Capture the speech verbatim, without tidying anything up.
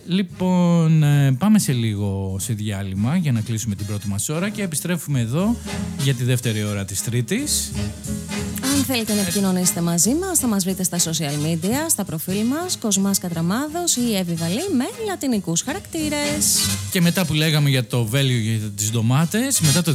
Λοιπόν, ε, πάμε σε λίγο σε διάλειμμα για να κλείσουμε την πρώτη μας ώρα και επιστρέφουμε εδώ για τη δεύτερη ώρα της Τρίτης. Αν θέλετε να επικοινωνήσετε μαζί μας, θα μας βρείτε στα social media, στα προφίλ μας, Κοσμάς Κατραμάδος ή Εύη Βαλή με λατινικούς χαρακτήρες. Και μετά που λέγαμε για το value για τις ντομάτες, μετά το